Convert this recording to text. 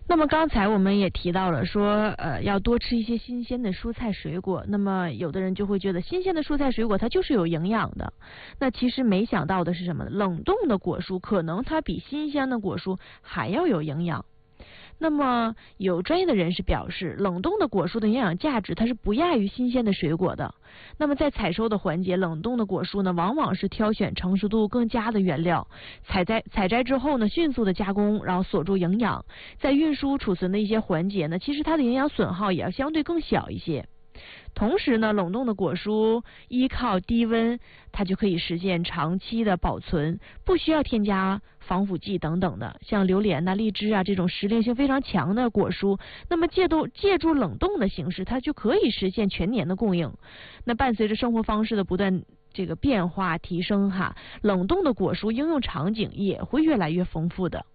那么刚才我们也提到了说，要多吃一些新鲜的蔬菜水果。那么有的人就会觉得新鲜的蔬菜水果它就是有营养的。那其实没想到的是什么呢？冷冻的果蔬可能它比新鲜的果蔬还要有营养。那么有专业的人士表示，冷冻的果蔬的营养价值它是不亚于新鲜的水果的。那么在采收的环节，冷冻的果蔬呢，往往是挑选成熟度更佳的原料，采摘之后呢，迅速的加工，然后锁住营养。在运输储存的一些环节呢，其实它的营养损耗也要相对更小一些。同时呢，冷冻的果蔬依靠低温，它就可以实现长期的保存，不需要添加防腐剂等等的。像榴莲荔枝这种时令性非常强的果蔬，那么借助冷冻的形式，它就可以实现全年的供应。那伴随着生活方式的不断变化提升冷冻的果蔬应用场景也会越来越丰富的。